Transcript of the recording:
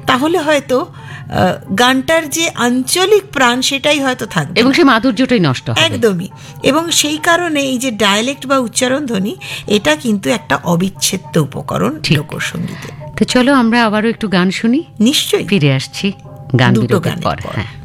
তাহলে হয়তো গানটার যে আঞ্চলিক প্রাণ সেটাই হয়তো থাকবে এবং সেই মাধুর্যটাই নষ্ট হবে একদমই। এবং সেই কারণে এই যে ডায়ালেক্ট বা উচ্চারণ ধ্বনি, এটা কিন্তু একটা অবিচ্ছেদ্য উপকরণ লোকসঙ্গীতে। তো চলো আমরা আবারও একটু গান শুনি, নিশ্চয়ই ফিরে আসছি গান দুটো বিরতির গানের পর। পর। হ্যাঁ।